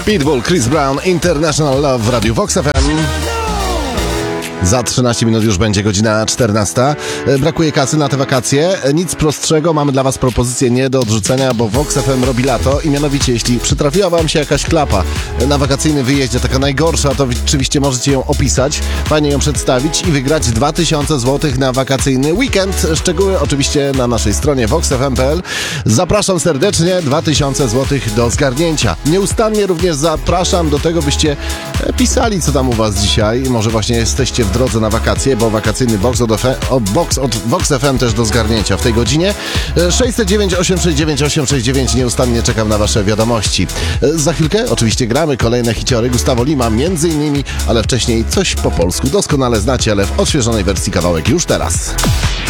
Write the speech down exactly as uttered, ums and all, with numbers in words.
Pitbull, Chris Brown, International Love w Radiu Vox F M. Za trzynaście minut już będzie godzina czternasta. Brakuje kasy na te wakacje. Nic prostszego, mamy dla Was propozycję nie do odrzucenia, bo Vox F M robi lato i mianowicie jeśli przytrafiła Wam się jakaś klapa na wakacyjnym wyjeździe, taka najgorsza, to oczywiście możecie ją opisać, fajnie ją przedstawić i wygrać dwa tysiące złotych na wakacyjny weekend. Szczegóły oczywiście na naszej stronie vox f m kropka p l. Zapraszam serdecznie, dwa tysiące złotych do zgarnięcia. Nieustannie również zapraszam do tego, byście pisali, co tam u Was dzisiaj. Może właśnie jesteście w drodze na wakacje, bo wakacyjny box od, box od Vox F M też do zgarnięcia w tej godzinie. sześćset dziewięć osiem sześć dziewięć osiem sześć dziewięć. Nieustannie czekam na Wasze wiadomości. Za chwilkę oczywiście gramy kolejne hiciory Gustavo Lima między innymi, ale wcześniej coś po polsku. Doskonale znacie, ale w odświeżonej wersji kawałek już teraz.